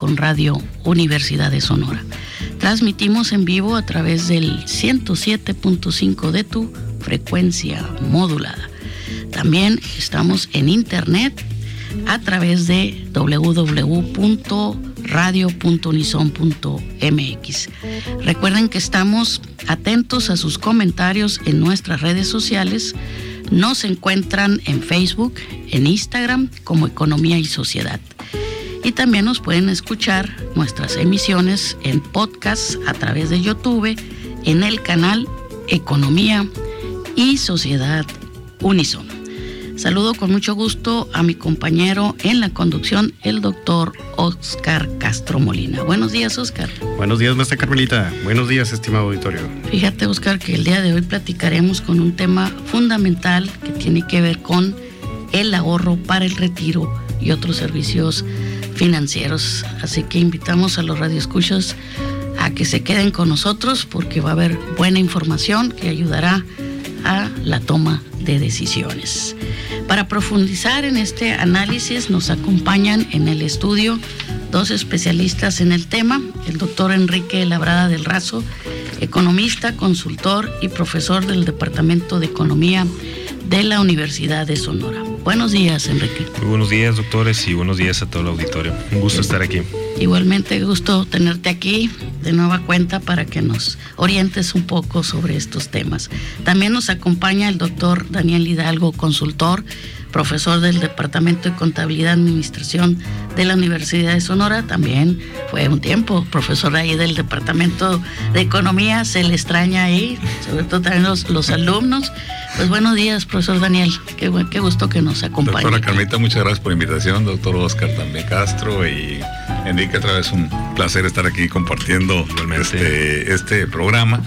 con Radio Universidad de Sonora. Transmitimos en vivo a través del 107.5 de tu frecuencia modulada. También estamos en internet a través de www.radio.unison.mx. Recuerden que estamos atentos a sus comentarios en nuestras redes sociales. Nos encuentran en Facebook, en Instagram como Economía y Sociedad. Y también nos pueden escuchar nuestras emisiones en podcast a través de YouTube en el canal Economía y Sociedad Unison. Saludo con mucho gusto a mi compañero en la conducción, el doctor Óscar Castro Molina. Buenos días, Óscar. Buenos días, maestra Carmelita. Buenos días, estimado auditorio. Fíjate, Óscar, que el día de hoy platicaremos con un tema fundamental que tiene que ver con el ahorro para el retiro y otros servicios financieros. Así que invitamos a los radioescuchas a que se queden con nosotros porque va a haber buena información que ayudará a la toma de decisiones. Para profundizar en este análisis nos acompañan en el estudio dos especialistas en el tema, el doctor Enrique Labrada del Razo, economista, consultor y profesor del Departamento de Economía de la Universidad de Sonora. Buenos días, Enrique. Muy buenos días, doctores, y buenos días a todo el auditorio. Un gusto estar aquí. Igualmente, gusto tenerte aquí de nueva cuenta para que nos orientes un poco sobre estos temas. También nos acompaña el doctor Daniel Hidalgo, consultor, profesor del Departamento de Contabilidad y Administración de la Universidad de Sonora. También fue un tiempo profesor ahí del Departamento de Economía. Se le extraña ahí, sobre todo también los alumnos. Pues buenos días, profesor Daniel. Qué gusto que nos acompañe. Doctora Carmelita, muchas gracias por la invitación. Doctor Óscar también Castro y Enrique, otra vez un placer estar aquí compartiendo este programa.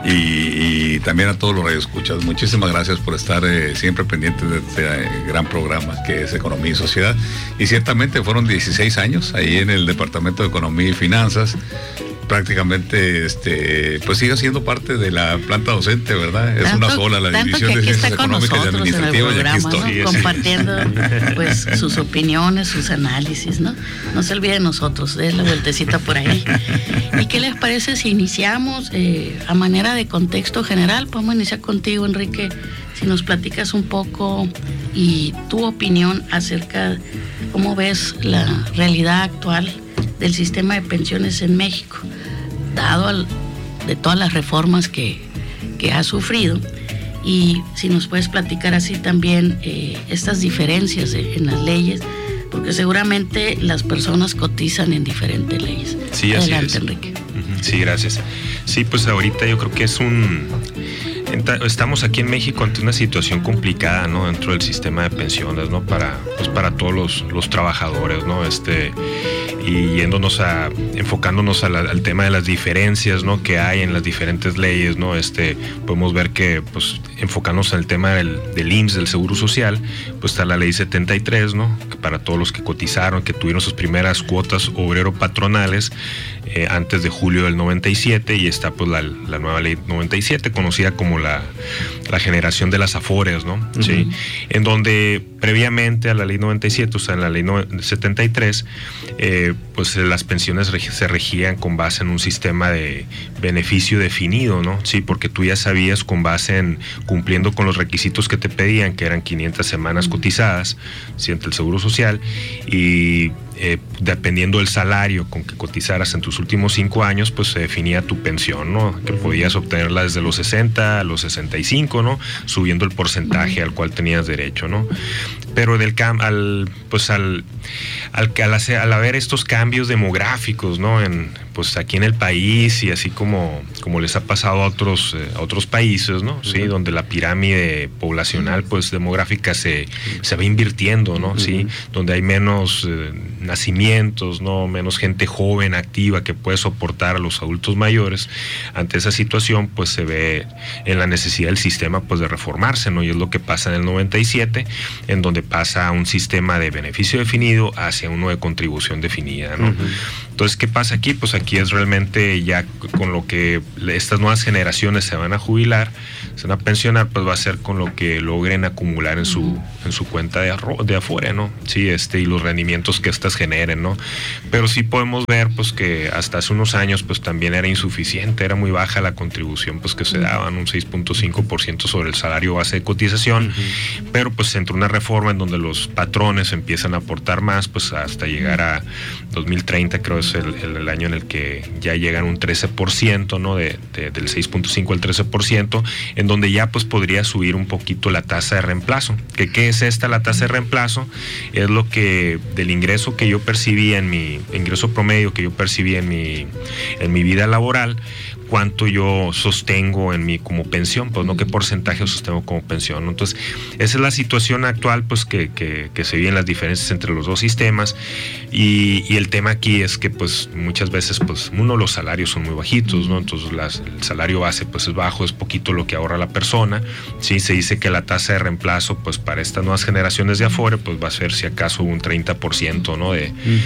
Y también a todos los radioescuchas, muchísimas gracias por estar siempre pendientes de este gran programa que es Economía y Sociedad. Y ciertamente fueron 16 años ahí en el Departamento de Economía y Finanzas. Prácticamente pues sigue siendo parte de la planta docente, ¿verdad? Es una sola la división de Ciencias Económicas y Administrativas, y aquí estoy, ¿no? Compartiendo pues sus opiniones, sus análisis, ¿no? No se olvide de nosotros, de la vueltecita por ahí. ¿Y qué les parece si iniciamos a manera de contexto general? Podemos iniciar contigo, Enrique, si nos platicas un poco y tu opinión acerca de cómo ves la realidad actual del sistema de pensiones en México, dado de todas las reformas que ha sufrido, y si nos puedes platicar así también estas diferencias en las leyes, porque seguramente las personas cotizan en diferentes leyes. Sí, adelante, así es. Enrique. Sí, gracias. Sí, pues ahorita yo creo que estamos aquí en México ante una situación complicada, ¿no? Dentro del sistema de pensiones, ¿no? Para todos los trabajadores, ¿no? Y enfocándonos al tema de las diferencias, ¿no? Que hay en las diferentes leyes, ¿no? Podemos ver que, pues, enfocándonos en el tema del IMSS, del Seguro Social, pues está la ley 73, ¿no? Que para todos los que cotizaron, que tuvieron sus primeras cuotas obrero-patronales antes de julio del 97, y está pues la nueva ley 97, conocida como la generación de las Afores, ¿no? Uh-huh. Sí, en donde previamente a la ley 97, o sea, en la ley 73, pues las pensiones se regían con base en un sistema de beneficio definido, ¿no? Sí, porque tú ya sabías, con base en cumpliendo con los requisitos que te pedían, que eran 500 semanas cotizadas, ¿sí? Ante el Seguro Social, y dependiendo del salario con que cotizaras en tus últimos 5 años, pues se definía tu pensión, ¿no? Que podías obtenerla desde los 60 a los 65, ¿no? Subiendo el porcentaje al cual tenías derecho, ¿no? Pero al haber estos cambios demográficos, ¿no? Pues aquí en el país, y así como les ha pasado a otros países, ¿no? Sí, donde la pirámide poblacional, pues demográfica se va invirtiendo, ¿no? Sí, donde hay menos nacimientos, ¿no? Menos gente joven, activa, que puede soportar a los adultos mayores. Ante esa situación, pues se ve en la necesidad del sistema, pues, de reformarse, ¿no? Y es lo que pasa en el 97, en donde pasa a un sistema de beneficio definido hacia uno de contribución definida, ¿no? Entonces, ¿qué pasa aquí? Pues aquí es realmente ya con lo que estas nuevas generaciones se van a jubilar, se van a pensionar, pues va a ser con lo que logren acumular en su cuenta de Afore, ¿no? Sí, y los rendimientos que estas generen, ¿no? Pero sí podemos ver, pues, que hasta hace unos años, pues, también era insuficiente, era muy baja la contribución, pues, que se daban, un 6.5% sobre el salario base de cotización, pero, pues, entró una reforma en donde los patrones empiezan a aportar más, pues, hasta llegar a 2030, creo es el año en el que ya llegan un 13%, ¿no? Del 6.5 al 13%, en donde ya, pues, podría subir un poquito la tasa de reemplazo. ¿Qué es esta? La tasa de reemplazo es lo que del ingreso que yo percibía en mi ingreso promedio que yo percibí en mi vida laboral, cuánto yo sostengo en mi como pensión, pues no qué porcentaje sostengo como pensión, ¿no? Entonces, esa es la situación actual, pues que se viven las diferencias entre los dos sistemas, y el tema aquí es que pues muchas veces pues los salarios son muy bajitos, ¿no? Entonces el salario base pues es bajo, es poquito lo que ahorra la persona, sí, se dice que la tasa de reemplazo pues para estas nuevas generaciones de Afore pues va a ser si acaso un 30%, ¿no?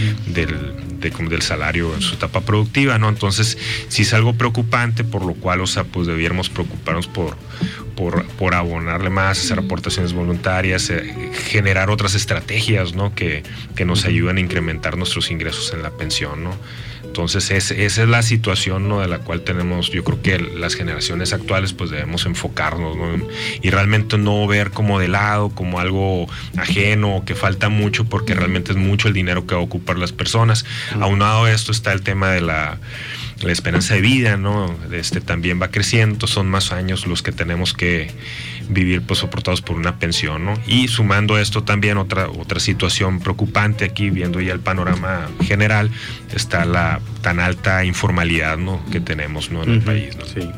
Del salario en su etapa productiva, ¿no? Entonces, sí es algo preocupante, por lo cual, o sea, pues debiéramos preocuparnos por abonarle más, hacer aportaciones voluntarias, generar otras estrategias, ¿no? Que nos ayuden a incrementar nuestros ingresos en la pensión, ¿no? Entonces, esa es la situación, ¿no? De la cual tenemos, yo creo que las generaciones actuales pues debemos enfocarnos, ¿no? Y realmente no ver como de lado, como algo ajeno, que falta mucho, porque realmente es mucho el dinero que va a ocupar las personas. Aunado a esto está el tema de la esperanza de vida, ¿no? También va creciendo, son más años los que tenemos que vivir pues soportados por una pensión, ¿no? Y sumando esto también otra situación preocupante aquí, viendo ya el panorama general, está la tan alta informalidad, ¿no? Que tenemos, ¿no? En el país, ¿no? Sí.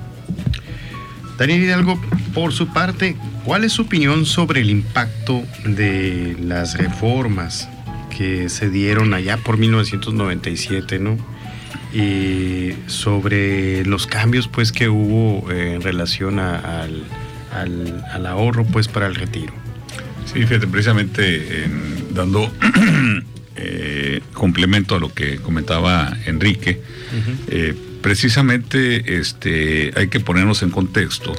Daniel Hidalgo, por su parte, ¿cuál es su opinión sobre el impacto de las reformas que se dieron allá por 1997, ¿no? Y sobre los cambios pues que hubo en relación al ahorro pues para el retiro? Sí, fíjate, precisamente dando complemento a lo que comentaba Enrique, precisamente hay que ponernos en contexto,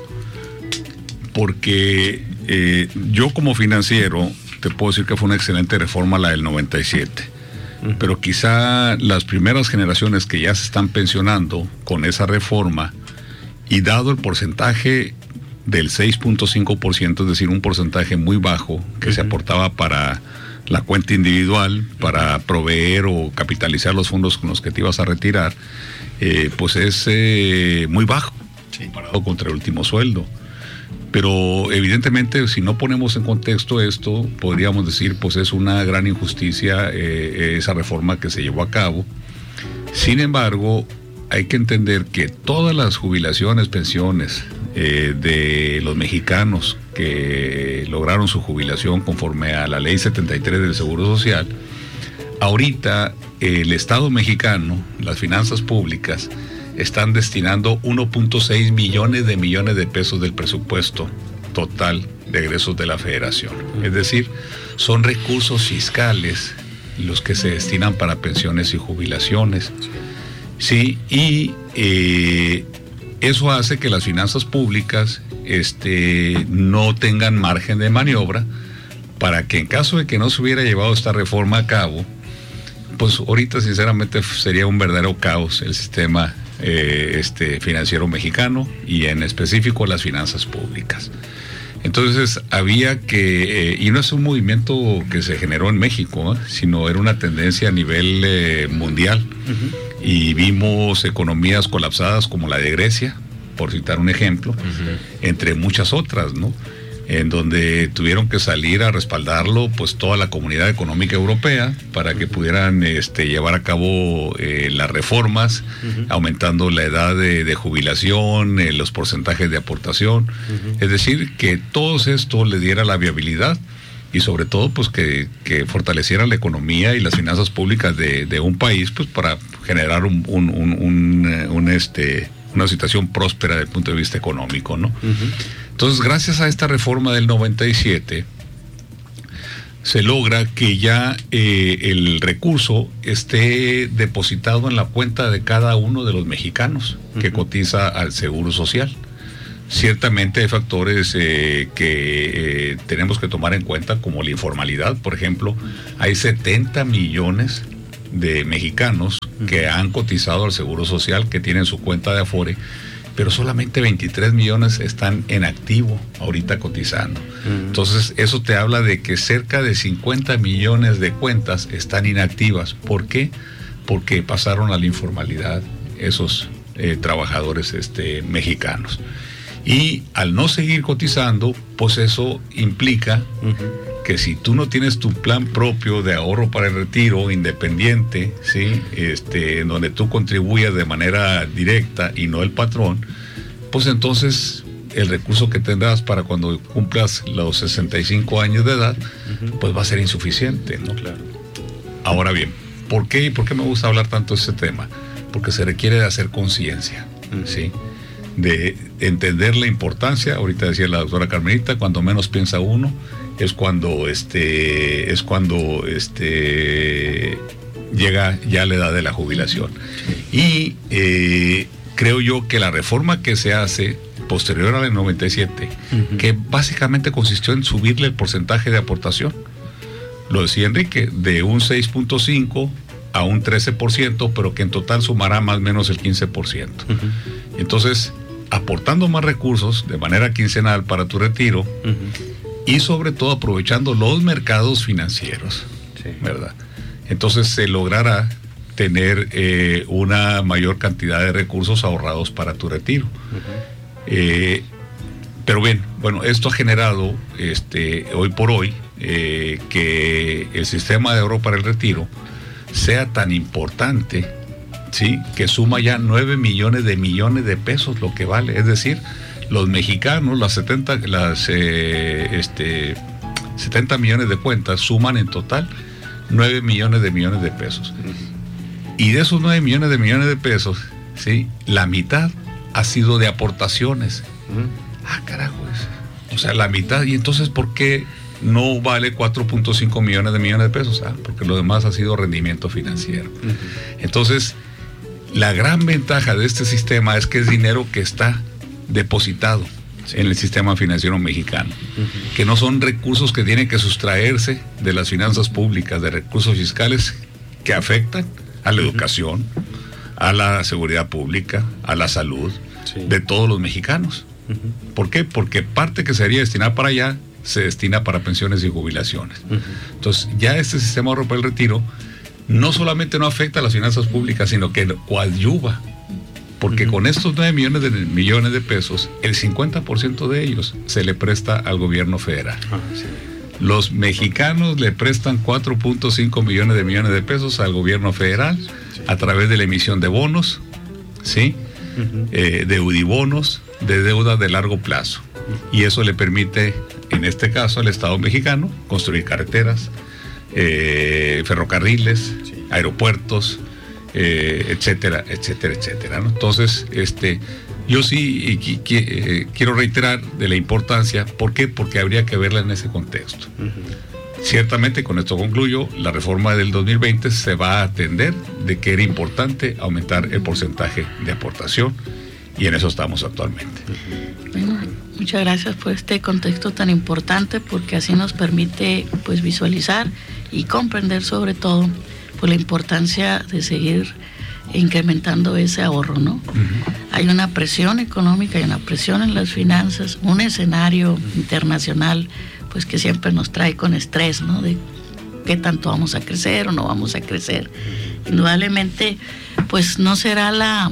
porque yo como financiero te puedo decir que fue una excelente reforma la del 97. Pero quizá las primeras generaciones que ya se están pensionando con esa reforma, y dado el porcentaje del 6.5%, es decir, un porcentaje muy bajo que se aportaba para la cuenta individual, para proveer o capitalizar los fondos con los que te ibas a retirar, pues es muy bajo, comparado contra el último sueldo. Pero evidentemente, si no ponemos en contexto esto, podríamos decir, pues es una gran injusticia esa reforma que se llevó a cabo. Sin embargo, hay que entender que todas las jubilaciones, pensiones de los mexicanos que lograron su jubilación conforme a la Ley 73 del Seguro Social, ahorita el Estado mexicano, las finanzas públicas, están destinando 1.6 millones de pesos del presupuesto total de egresos de la Federación. Es decir, son recursos fiscales los que se destinan para pensiones y jubilaciones. Sí, y eso hace que las finanzas públicas no tengan margen de maniobra para que en caso de que no se hubiera llevado esta reforma a cabo, pues ahorita sinceramente sería un verdadero caos el sistema financiero mexicano, y en específico las finanzas públicas. Entonces había que, y no es un movimiento que se generó en México, sino era una tendencia a nivel mundial, y vimos economías colapsadas como la de Grecia, por citar un ejemplo, entre muchas otras, ¿no? En donde tuvieron que salir a respaldarlo pues toda la comunidad económica europea para que pudieran llevar a cabo las reformas, aumentando la edad de jubilación, los porcentajes de aportación, es decir, que todo esto le diera la viabilidad y sobre todo pues que fortaleciera la economía y las finanzas públicas de un país, pues para generar una situación próspera desde el punto de vista económico, ¿no? Entonces, gracias a esta reforma del 97, se logra que ya el recurso esté depositado en la cuenta de cada uno de los mexicanos que cotiza al Seguro Social. Ciertamente hay factores que tenemos que tomar en cuenta, como la informalidad. Por ejemplo, hay 70 millones de mexicanos que han cotizado al Seguro Social, que tienen su cuenta de Afore, pero solamente 23 millones están en activo ahorita cotizando. Entonces, eso te habla de que cerca de 50 millones de cuentas están inactivas. ¿Por qué? Porque pasaron a la informalidad esos trabajadores mexicanos. Y al no seguir cotizando, pues eso implica que si tú no tienes tu plan propio de ahorro para el retiro independiente, ¿sí? En donde tú contribuyas de manera directa y no el patrón, pues entonces el recurso que tendrás para cuando cumplas los 65 años de edad, pues va a ser insuficiente, ¿no? Claro. Ahora bien, ¿por qué me gusta hablar tanto de este tema? Porque se requiere de hacer conciencia, ¿sí? De entender la importancia. Ahorita decía la doctora Carmelita, cuando menos piensa uno es cuando llega ya la edad de la jubilación. Y creo yo que la reforma que se hace posterior a la 97, que básicamente consistió en subirle el porcentaje de aportación, lo decía Enrique, de un 6.5 a un 13%, pero que en total sumará más o menos el 15%. Entonces, aportando más recursos de manera quincenal para tu retiro, y sobre todo aprovechando los mercados financieros, ¿verdad? Entonces se logrará tener una mayor cantidad de recursos ahorrados para tu retiro. Pero bien, bueno, esto ha generado hoy por hoy que el sistema de ahorro para el retiro sea tan importante, ¿sí? Que suma ya 9 millones de pesos lo que vale. Es decir, los mexicanos, 70 millones de cuentas suman en total 9 millones de pesos. Y de esos 9 millones de pesos, ¿sí? La mitad ha sido de aportaciones. Ah, carajo, o sea, la mitad. Y entonces, ¿por qué no vale 4.5 millones de pesos? Ah, porque lo demás ha sido rendimiento financiero. Entonces, la gran ventaja de este sistema es que es dinero que está depositado en el sistema financiero mexicano, que no son recursos que tienen que sustraerse de las finanzas públicas, de recursos fiscales que afectan a la educación, a la seguridad pública, a la salud de todos los mexicanos. ¿Por qué? Porque parte que sería destinada para allá se destina para pensiones y jubilaciones. Entonces, ya este sistema de ahorro para el retiro no solamente no afecta a las finanzas públicas, sino que coadyuva, porque con estos 9 millones de pesos, el 50% de ellos se le presta al gobierno federal. Los mexicanos le prestan 4.5 millones de pesos al gobierno federal a través de la emisión de bonos, ¿sí? De eudibonos, de deuda de largo plazo. Y eso le permite, en este caso, al Estado mexicano construir carreteras, ferrocarriles, aeropuertos, etcétera, ¿no? Entonces, yo sí quiero reiterar de la importancia. ¿Por qué? Porque habría que verla en ese contexto. Ciertamente, con esto concluyo, la reforma del 2020 se va a atender de que era importante aumentar el porcentaje de aportación, y en eso estamos actualmente. Bueno, muchas gracias por este contexto tan importante, porque así nos permite pues visualizar y comprender sobre todo pues la importancia de seguir incrementando ese ahorro, ¿no? Hay una presión económica, hay una presión en las finanzas, un escenario internacional pues que siempre nos trae con estrés, ¿no? De qué tanto vamos a crecer o no vamos a crecer. Indudablemente pues no será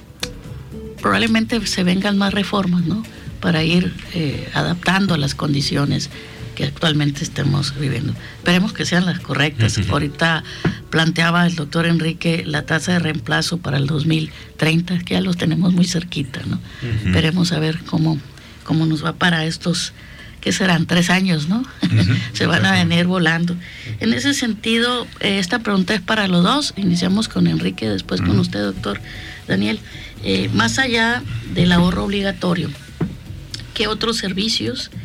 probablemente se vengan más reformas, ¿no? Para ir adaptando a las condiciones que actualmente estemos viviendo. Esperemos que sean las correctas. Ahorita planteaba el doctor Enrique la tasa de reemplazo para el 2030, que ya los tenemos muy cerquita, ¿no? Esperemos a ver cómo nos va para estos, que serán 3 años, ¿no? Se van a venir volando. En ese sentido, esta pregunta es para los dos. Iniciamos con Enrique, después con usted, doctor Daniel. Más allá del ahorro obligatorio, ¿qué otros servicios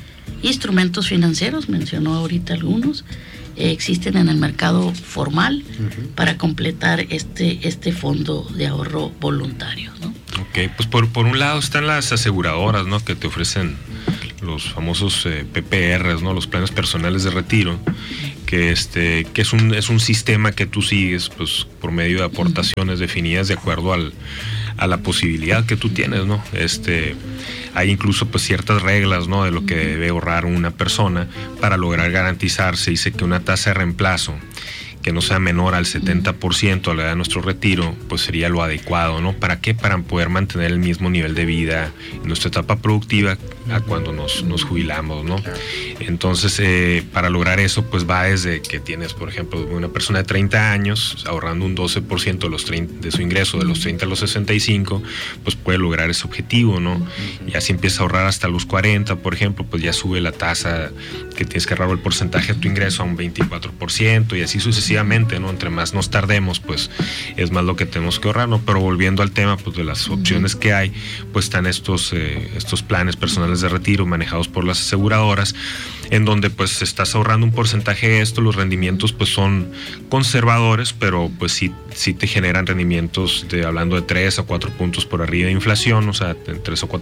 instrumentos financieros, mencionó ahorita algunos, existen en el mercado formal para completar este fondo de ahorro voluntario, ¿no? Ok, pues por un lado están las aseguradoras, ¿no?, que te ofrecen los famosos PPRs, ¿no?, los planes personales de retiro, que es un sistema que tú sigues pues por medio de aportaciones definidas de acuerdo a la posibilidad que tú tienes, ¿no? Hay incluso pues ciertas reglas, ¿no?, de lo que debe ahorrar una persona para lograr garantizarse. Dice que una tasa de reemplazo que no sea menor al 70% a la edad de nuestro retiro, pues sería lo adecuado, ¿no? ¿Para qué? Para poder mantener el mismo nivel de vida en nuestra etapa productiva a cuando nos jubilamos, ¿no? Entonces, para lograr eso, pues va desde que tienes, por ejemplo, una persona de 30 años, ahorrando un 12% de su ingreso, de los 30 a los 65, pues puede lograr ese objetivo, ¿no? Ya si empieza a ahorrar hasta los 40, por ejemplo, pues ya sube la tasa que tienes que ahorrar, el porcentaje de tu ingreso a un 24%, y así sucesivamente, ¿no? Entre más nos tardemos, pues es más lo que tenemos que ahorrar, ¿no? Pero volviendo al tema, pues de las opciones que hay, pues están estos planes personales de retiro manejados por las aseguradoras, en donde pues estás ahorrando un porcentaje de esto. Los rendimientos pues son conservadores, pero pues sí te generan rendimientos hablando de 3 a 4 puntos por arriba de inflación, o sea, 3 o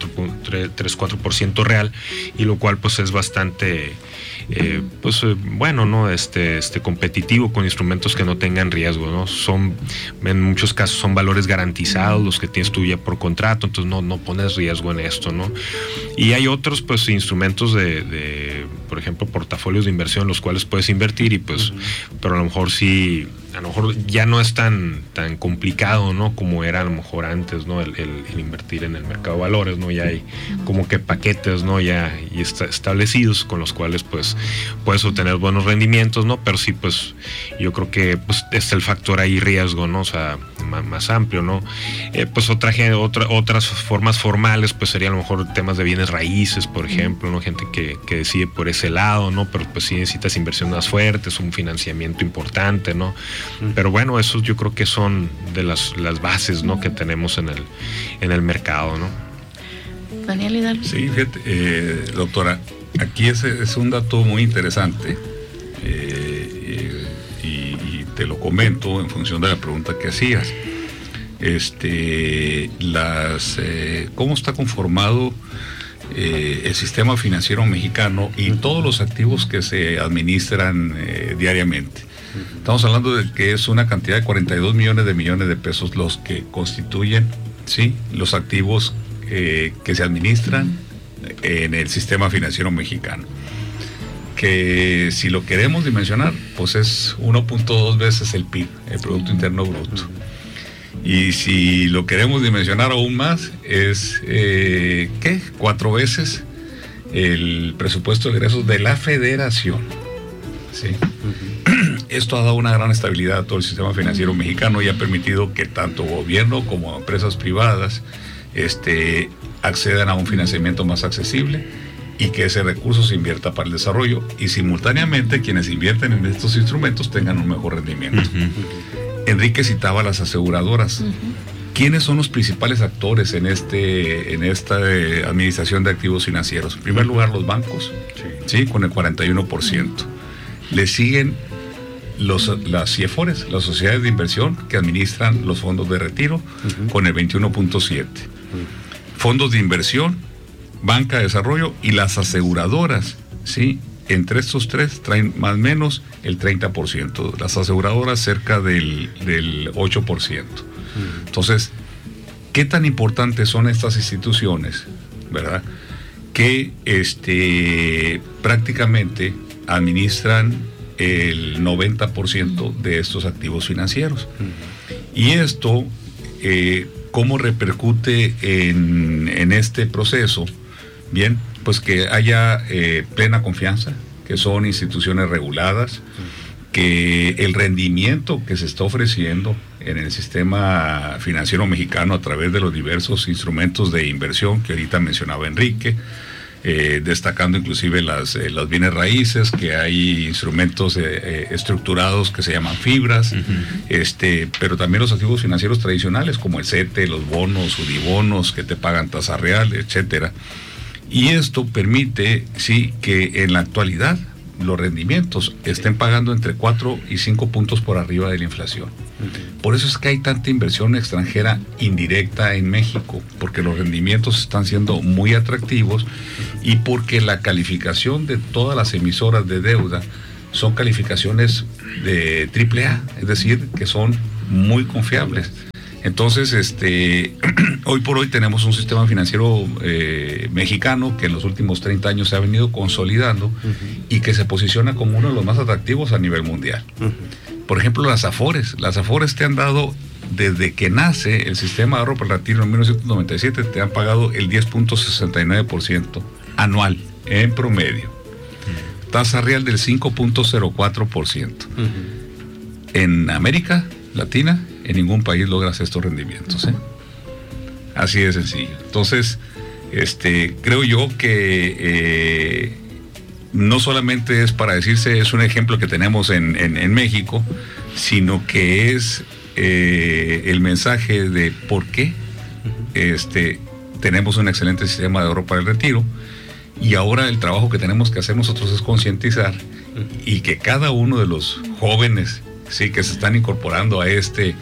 4% real, y lo cual pues es bastante bueno, ¿no? Competitivo, con instrumentos que no tengan riesgo, ¿no? En muchos casos son valores garantizados los que tienes tú ya por contrato, entonces no pones riesgo en esto, ¿no? Y hay otros pues instrumentos de por ejemplo, portafolios de inversión, los cuales puedes invertir, y pues, pero a lo mejor ya no es tan complicado, ¿no?, como era a lo mejor antes, ¿no? El invertir en el mercado de valores, ¿no? Ya hay como que paquetes, ¿no?, ya establecidos, con los cuales pues puedes obtener buenos rendimientos, ¿no? Pero sí, pues yo creo que pues es el factor ahí riesgo, ¿no? O sea, más amplio, ¿no? Pues otras formas formales, pues sería a lo mejor temas de bienes raíces, por ejemplo, ¿no? Gente que decide por ese lado, ¿no? Pero pues sí necesitas inversión más fuertes, un financiamiento importante, ¿no? Pero bueno, esos yo creo que son de las bases, ¿no?, que tenemos en el mercado, ¿no? Daniel Hidalgo. Sí, fíjate, doctora, aquí es un dato muy interesante, y te lo comento en función de la pregunta que hacías. ¿Cómo está conformado el sistema financiero mexicano y todos los activos que se administran diariamente? Estamos hablando de que es una cantidad de 42 millones de pesos los que constituyen, ¿sí?, los activos que se administran en el sistema financiero mexicano, que si lo queremos dimensionar, pues es 1.2 veces el PIB, el Producto Interno Bruto. Y si lo queremos dimensionar aún más, es 4 veces el presupuesto de egresos de la Federación, ¿sí? Esto ha dado una gran estabilidad a todo el sistema financiero mexicano y ha permitido que tanto gobierno como empresas privadas accedan a un financiamiento más accesible, y que ese recurso se invierta para el desarrollo, y simultáneamente quienes invierten en estos instrumentos tengan un mejor rendimiento. Enrique citaba las aseguradoras. ¿Quiénes son los principales actores en esta administración de activos financieros? En primer lugar, los bancos, ¿sí?, con el 41%. Le siguen las CIEFORES, las sociedades de inversión que administran los fondos de retiro, con el 21.7%. Fondos de inversión, banca de desarrollo y las aseguradoras, ¿sí? Entre estos tres traen más o menos el 30%, las aseguradoras cerca del 8%. Entonces, ¿qué tan importantes son estas instituciones, verdad?, que prácticamente administran el 90% de estos activos financieros? Y esto, ¿cómo repercute en este proceso? Bien, pues que haya plena confianza, que son instituciones reguladas, que el rendimiento que se está ofreciendo en el sistema financiero mexicano a través de los diversos instrumentos de inversión que ahorita mencionaba Enrique, destacando inclusive los bienes raíces, que hay instrumentos estructurados que se llaman fibras, pero también los activos financieros tradicionales como el CETE, los bonos, UDIBonos que te pagan tasa real, etcétera. Y esto permite, sí, que en la actualidad los rendimientos estén pagando entre 4 y 5 puntos por arriba de la inflación. Por eso es que hay tanta inversión extranjera indirecta en México, porque los rendimientos están siendo muy atractivos y porque la calificación de todas las emisoras de deuda son calificaciones de AAA, es decir, que son muy confiables. Entonces, hoy por hoy tenemos un sistema financiero mexicano que en los últimos 30 años se ha venido consolidando y que se posiciona como uno de los más atractivos a nivel mundial. Por ejemplo, las Afores te han dado, desde que nace el sistema de ahorro para el retiro en 1997, te han pagado el 10.69% anual en promedio. Tasa real del 5.04%. En América Latina, en ningún país logras estos rendimientos, ¿eh? Así de sencillo. Entonces, creo yo que no solamente es para decirse, es un ejemplo que tenemos en México, sino que es el mensaje de por qué tenemos un excelente sistema de ahorro para el retiro. Y ahora el trabajo que tenemos que hacer nosotros es concientizar y que cada uno de los jóvenes, sí, que se están incorporando a este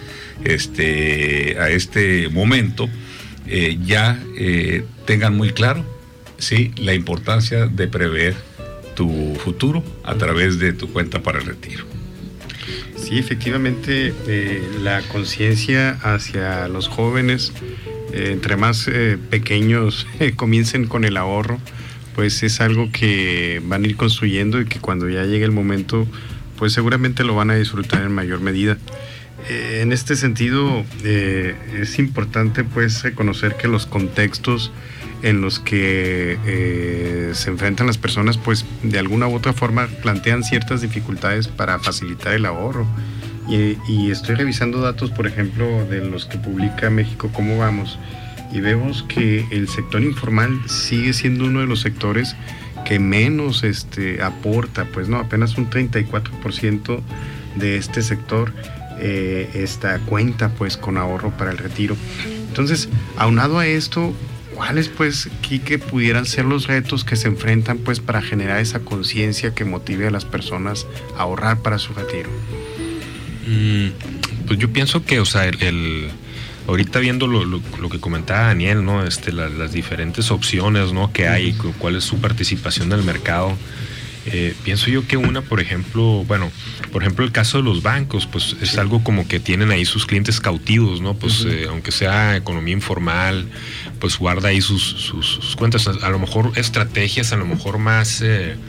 momento, ya tengan muy claro, sí, la importancia de prever tu futuro a través de tu cuenta para el retiro. Sí, efectivamente, la conciencia hacia los jóvenes, entre más pequeños comiencen con el ahorro, pues es algo que van a ir construyendo y que cuando ya llegue el momento, pues seguramente lo van a disfrutar en mayor medida. En este sentido, es importante pues reconocer que los contextos en los que se enfrentan las personas, pues de alguna u otra forma plantean ciertas dificultades para facilitar el ahorro. Y estoy revisando datos, por ejemplo, de los que publica México Cómo Vamos, y vemos que el sector informal sigue siendo uno de los sectores que menos aporta, pues no, apenas un 34% de este sector cuenta pues con ahorro para el retiro. Entonces, aunado a esto, ¿cuáles pues, Quique, pudieran ser los retos que se enfrentan pues para generar esa conciencia que motive a las personas a ahorrar para su retiro? Pues yo pienso que, o sea, ahorita viendo lo que comentaba Daniel, ¿no? Las diferentes opciones, ¿no?, que hay, cuál es su participación en el mercado. Pienso yo que por ejemplo, el caso de los bancos, pues es algo como que tienen ahí sus clientes cautivos, ¿no? Pues aunque sea economía informal, pues guarda ahí sus cuentas. A lo mejor estrategias, a lo mejor más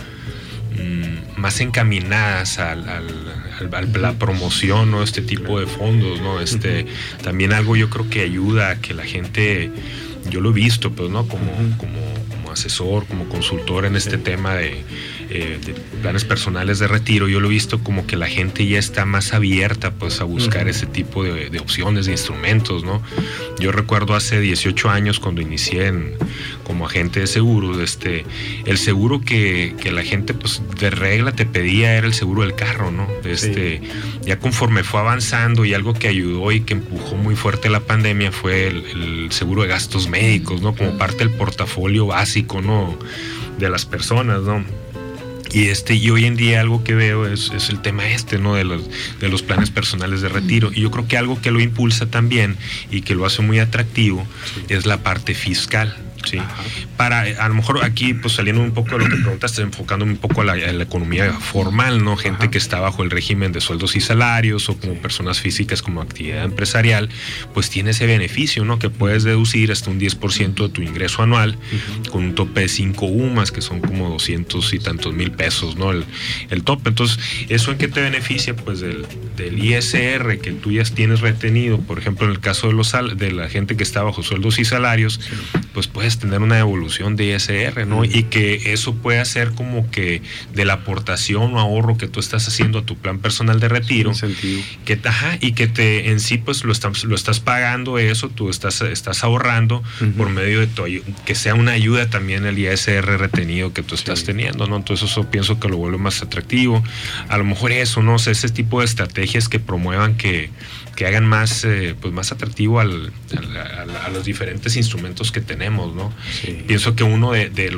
encaminadas a la promoción, ¿no? Este tipo de fondos, ¿no? También algo yo creo que ayuda a que la gente, yo lo he visto, pues, ¿no? Como asesor, como consultor en este tema de planes personales de retiro, yo lo he visto como que la gente ya está más abierta pues a buscar ese tipo de opciones, de instrumentos, ¿no? Yo recuerdo hace 18 años cuando inicié como agente de seguros, el seguro que la gente pues de regla te pedía era el seguro del carro, ¿no? Ya conforme fue avanzando, y algo que ayudó y que empujó muy fuerte la pandemia fue el seguro de gastos médicos, ¿no? Como parte del portafolio básico, ¿no?, de las personas, ¿no? Y hoy en día algo que veo es el tema ¿no? de los planes personales de retiro. Y yo creo que algo que lo impulsa también y que lo hace muy atractivo es la parte fiscal. Sí. Para, a lo mejor aquí, pues saliendo un poco de lo que preguntaste, enfocándome un poco a la economía formal, ¿no? Gente que está bajo el régimen de sueldos y salarios, o como personas físicas como actividad empresarial, pues tiene ese beneficio, ¿no? Que puedes deducir hasta un 10% de tu ingreso anual, con un tope de 5 UMAS, que son como 200 y tantos mil pesos, ¿no? El tope. Entonces, ¿eso en qué te beneficia? Pues del ISR que tú ya tienes retenido. Por ejemplo, en el caso de la gente que está bajo sueldos y salarios, pues puedes tener una evolución de ISR, ¿no? Y que eso puede hacer como que de la aportación o ahorro que tú estás haciendo a tu plan personal de retiro, y que en sí pues lo estás pagando eso, tú estás ahorrando por medio de que sea una ayuda también el ISR retenido que tú estás teniendo, ¿no? Entonces eso pienso que lo vuelve más atractivo. A lo mejor eso, ¿no? O sea, ese tipo de estrategias que promuevan que que hagan más, pues más atractivo a los diferentes instrumentos que tenemos, ¿no? Sí. Pienso que uno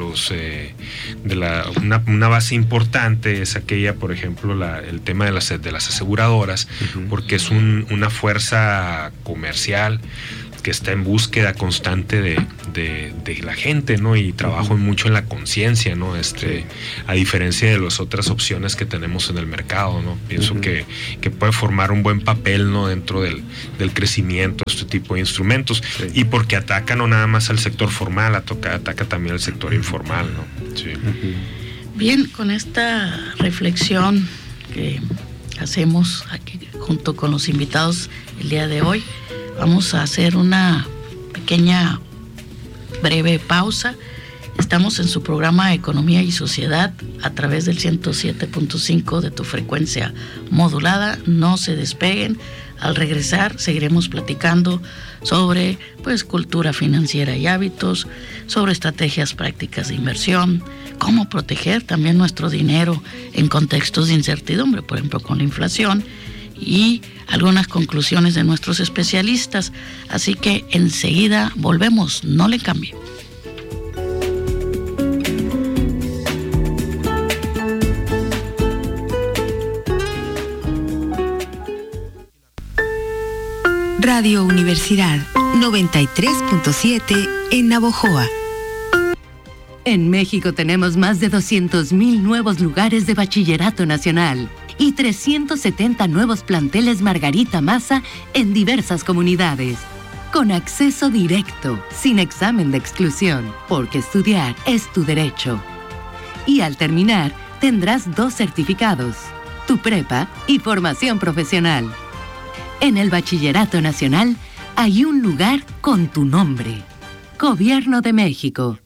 una base importante es aquella, por ejemplo, el tema de las aseguradoras, porque es una fuerza comercial que está en búsqueda constante de la gente, ¿no? Y trabajo mucho en la conciencia, ¿no? A diferencia de las otras opciones que tenemos en el mercado, ¿no? Pienso que puede formar un buen papel, ¿no? Dentro del crecimiento de este tipo de instrumentos. Sí. Y porque ataca no nada más al sector formal, ataca también al sector informal, ¿no? Sí. Bien, con esta reflexión que hacemos aquí junto con los invitados el día de hoy, vamos a hacer una pequeña breve pausa. Estamos en su programa Economía y Sociedad a través del 107.5 de tu frecuencia modulada. No se despeguen. Al regresar seguiremos platicando sobre cultura financiera y hábitos, sobre estrategias prácticas de inversión, cómo proteger también nuestro dinero en contextos de incertidumbre, por ejemplo con la inflación, y algunas conclusiones de nuestros especialistas. Así que enseguida volvemos, no le cambie. Radio Universidad 93.7 en Navojoa. En México tenemos más de 200,000 nuevos lugares de bachillerato nacional y 370 nuevos planteles Margarita Maza en diversas comunidades, con acceso directo, sin examen de exclusión, porque estudiar es tu derecho. Y al terminar, tendrás 2 certificados, tu prepa y formación profesional. En el Bachillerato Nacional hay un lugar con tu nombre. Gobierno de México.